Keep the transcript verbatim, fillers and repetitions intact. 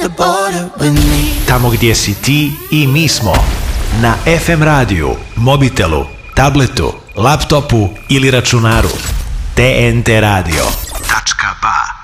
the border with me. Tamo gdje si ti i mi smo. Na F M radiju, mobitelu, tabletu, laptopu ili računaru. T N T radio. Tačka ba.